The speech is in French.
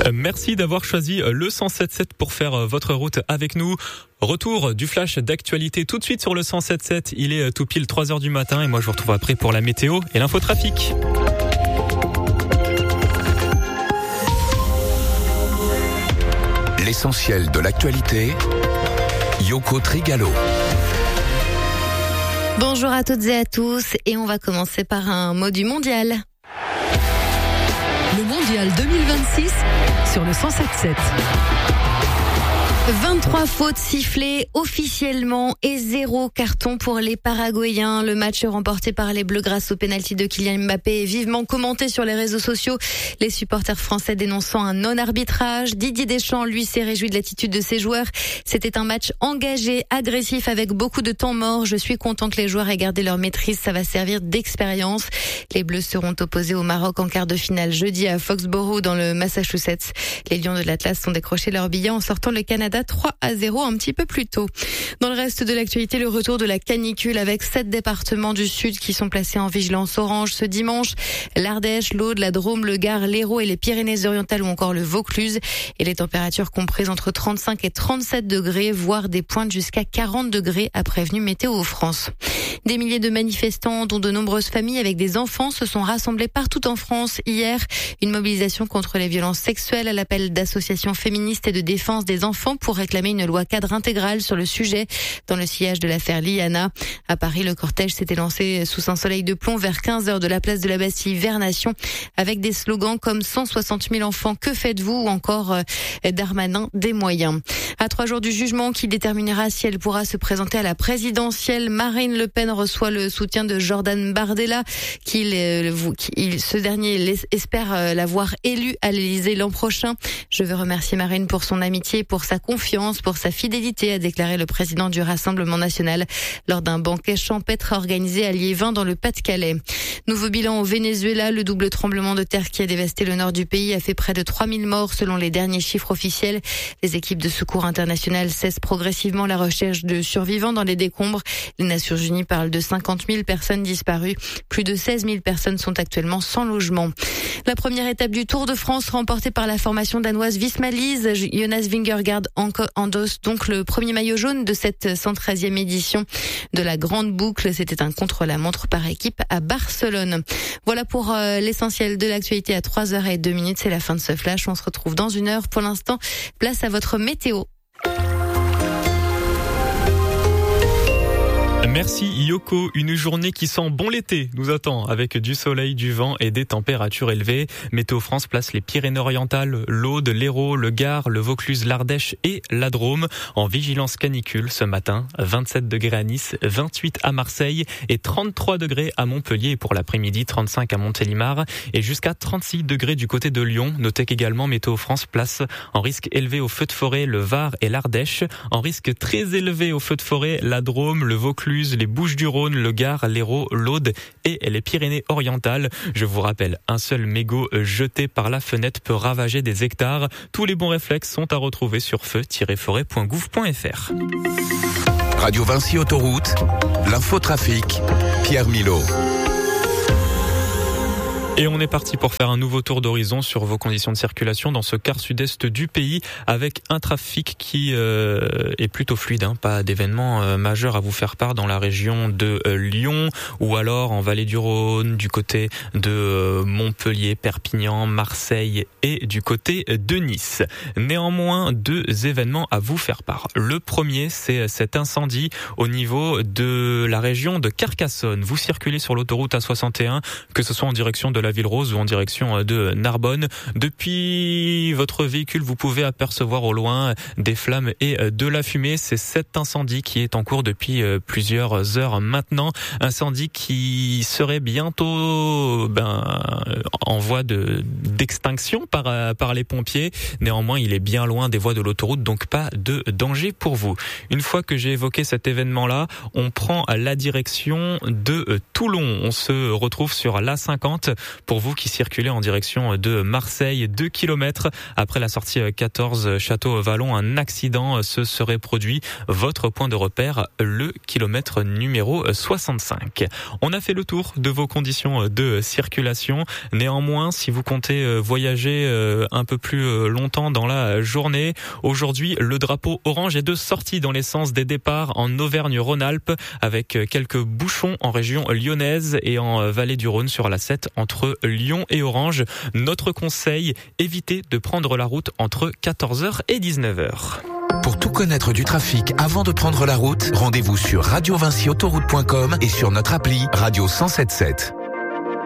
Merci d'avoir choisi le 107.7 pour faire votre route avec nous. Retour du flash d'actualité tout de suite sur le 107.7. Il est tout pile 3h du matin et moi je vous retrouve après pour la météo et l'infotrafic. L'essentiel de l'actualité, Yoko Trigalo. Bonjour à toutes et à tous et on va commencer par un mot du mondial. Le mondial 2026 sur le 107.7. 23 fautes sifflées officiellement et 0 carton pour les Paraguayens. Le match remporté par les Bleus grâce au pénalty de Kylian Mbappé est vivement commenté sur les réseaux sociaux. Les supporters français dénonçant un non-arbitrage. Didier Deschamps, lui, s'est réjoui de l'attitude de ses joueurs. C'était un match engagé, agressif, avec beaucoup de temps mort. Je suis content que les joueurs aient gardé leur maîtrise. Ça va servir d'expérience. Les Bleus seront opposés au Maroc en quart de finale jeudi à Foxborough dans le Massachusetts. Les Lions de l'Atlas ont décroché leur billet en sortant le Canada 3-0 un petit peu plus tôt. Dans le reste de l'actualité, le retour de la canicule avec 7 départements du sud qui sont placés en vigilance orange ce dimanche. L'Ardèche, l'Aude, la Drôme, le Gard, l'Hérault et les Pyrénées-Orientales ou encore le Vaucluse. Et les températures comprises entre 35 et 37 degrés, voire des pointes jusqu'à 40 degrés, a prévenu Météo France. Des milliers de manifestants, dont de nombreuses familles avec des enfants, se sont rassemblés partout en France hier. Une mobilisation contre les violences sexuelles à l'appel d'associations féministes et de défense des enfants pour réclamer une loi cadre intégrale sur le sujet dans le sillage de l'affaire Liana. À Paris, le cortège s'était lancé sous un soleil de plomb vers 15h de la place de la Bastille vers Nation avec des slogans comme 160 000 enfants, que faites-vous ou encore Darmanin, des moyens. À 3 jours du jugement qui déterminera si elle pourra se présenter à la présidentielle, Marine Le Pen reçoit le soutien de Jordan Bardella, ce dernier espère la voir élue à l'Élysée l'an prochain. Je veux remercier Marine pour son amitié, pour sa confiance, pour sa fidélité, a déclaré le président du Rassemblement national lors d'un banquet champêtre organisé à Liévin dans le Pas-de-Calais. Nouveau bilan au Venezuela, le double tremblement de terre qui a dévasté le nord du pays a fait près de 3000 morts selon les derniers chiffres officiels. Les équipes de secours internationales cessent progressivement la recherche de survivants dans les décombres. Les Nations Unies parlent de 50 000 personnes disparues. Plus de 16 000 personnes sont actuellement sans logement. La première étape du Tour de France remportée par la formation danoise Visma-Lease. Jonas Vingegaard endosse donc le premier maillot jaune de cette 113e édition de la Grande Boucle. C'était un contre-la-montre par équipe à Barcelone. Voilà pour l'essentiel de l'actualité à 3h02. C'est la fin de ce flash. On se retrouve dans 1 heure. Pour l'instant, place à votre météo. Merci Yoko, une journée qui sent bon l'été nous attend avec du soleil, du vent et des températures élevées. Météo France place les Pyrénées-Orientales, l'Aude, l'Hérault, le Gard, le Vaucluse, l'Ardèche et la Drôme en vigilance canicule ce matin. 27 degrés à Nice, 28 à Marseille et 33 degrés à Montpellier. Et pour l'après-midi, 35 à Montélimar et jusqu'à 36 degrés du côté de Lyon. Notez qu'également Météo France place en risque élevé aux feux de forêt le Var et l'Ardèche. En risque très élevé aux feux de forêt la Drôme, le Vaucluse, les Bouches-du-Rhône, le Gard, l'Hérault, l'Aude et les Pyrénées-Orientales. Je vous rappelle, un seul mégot jeté par la fenêtre peut ravager des hectares. Tous les bons réflexes sont à retrouver sur feu-forêt.gouv.fr. Radio Vinci Autoroute, l'infotrafic, Pierre Milot. Et on est parti pour faire un nouveau tour d'horizon sur vos conditions de circulation dans ce quart sud-est du pays avec un trafic qui est plutôt fluide, pas d'événements majeurs à vous faire part dans la région de Lyon ou alors en vallée du Rhône, du côté de Montpellier, Perpignan, Marseille et du côté de Nice. Néanmoins, 2 événements à vous faire part. Le premier, c'est cet incendie au niveau de la région de Carcassonne. Vous circulez sur l'autoroute A61, que ce soit en direction de la Ville Rose ou en direction de Narbonne. Depuis votre véhicule, vous pouvez apercevoir au loin des flammes et de la fumée. C'est cet incendie qui est en cours depuis plusieurs heures maintenant. Incendie qui serait bientôt en voie d'extinction par les pompiers. Néanmoins, il est bien loin des voies de l'autoroute, donc pas de danger pour vous. Une fois que j'ai évoqué cet événement-là, on prend la direction de Toulon. On se retrouve sur l'A50 pour vous qui circulez en direction de Marseille. 2 km après la sortie 14 Château-Vallon, un accident se serait produit. Votre point de repère, le kilomètre numéro 65. On a fait le tour de vos conditions de circulation. Néanmoins, si vous comptez voyager un peu plus longtemps dans la journée. Aujourd'hui, le drapeau orange est de sortie dans les sens des départs en Auvergne-Rhône-Alpes avec quelques bouchons en région lyonnaise et en vallée du Rhône sur la 7 entre Lyon et Orange. Notre conseil, évitez de prendre la route entre 14h et 19h. Pour tout connaître du trafic avant de prendre la route, rendez-vous sur radiovinciautoroute.com et sur notre appli Radio 107.7.